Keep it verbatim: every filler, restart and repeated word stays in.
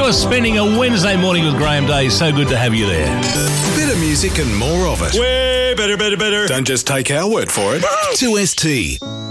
for spending a Wednesday morning with Graham Day. So good to have you there. Better music and more of it. Way better, better, better. Don't just take our word for it. two S T.